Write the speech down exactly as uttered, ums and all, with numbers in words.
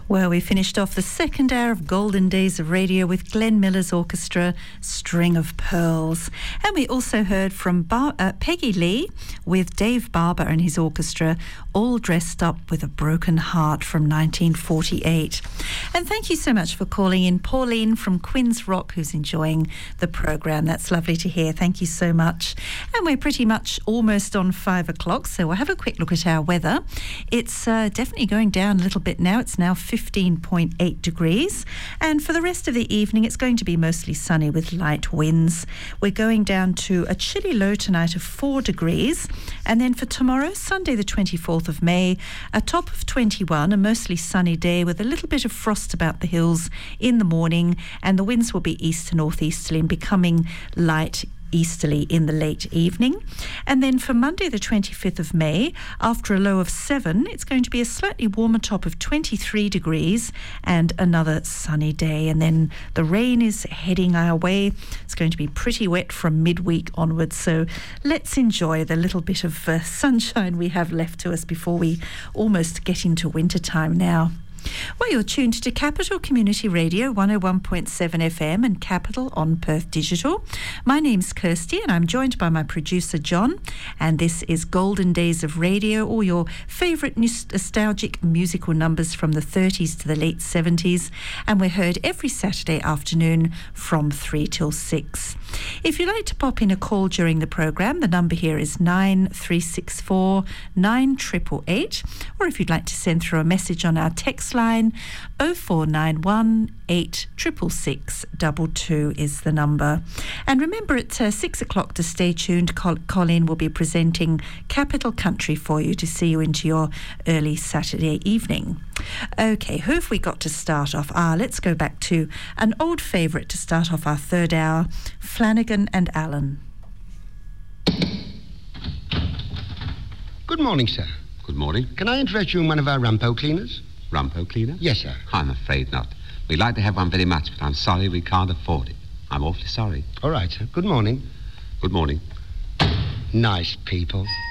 Well, we finished off the second hour of Golden Days of Radio with Glenn Miller's orchestra, String of Pearls. And we also heard from Bar- uh, Peggy Lee with Dave Barber and his orchestra, All Dressed Up with a Broken Heart from nineteen forty-eight. And thank you so much for calling in Pauline from Quinns Rock, who's enjoying the programme. That's lovely to hear. Thank you so much. And we're pretty much almost on five o'clock, so we'll have a quick look at our weather. It's uh, definitely going down a little bit now. It's now fifteen point eight degrees, and for the rest of the evening it's going to be mostly sunny with light winds. We're going down to a chilly low tonight of four degrees, and then for tomorrow, Sunday the twenty-fourth of May, a top of twenty-one, a mostly sunny day with a little bit of frost about the hills in the morning, and the winds will be east to northeasterly and becoming light easterly in the late evening. And then for Monday the twenty-fifth of May, after a low of seven, it's going to be a slightly warmer top of twenty-three degrees and another sunny day. And then the rain is heading our way. It's going to be pretty wet from midweek onwards, so let's enjoy the little bit of uh, sunshine we have left to us before we almost get into winter time now. Well, you're tuned to Capital Community Radio one oh one point seven F M and Capital on Perth Digital. My name's Kirsty and I'm joined by my producer John, and this is Golden Days of Radio, all your favourite nostalgic musical numbers from the thirties to the late seventies, and we're heard every Saturday afternoon from three till six. If you'd like to pop in a call during the programme, the number here is nine three six four nine eight eight eight, or if you'd like to send through a message on our text line, oh four nine one eight six six six two two is the number. And remember at uh, six o'clock to stay tuned. Col- Colin will be presenting Capital Country for you to see you into your early Saturday evening. Okay, who have we got to start off? Ah, let's go back to an old favourite to start off our third hour, Flanagan and Allen. Good morning, sir. Good morning. Can I interest you in one of our Rampo cleaners? Rampo cleaner? Yes, sir. I'm afraid not. We'd like to have one very much, but I'm sorry we can't afford it. I'm awfully sorry. All right, sir. Good morning. Good morning. Nice people.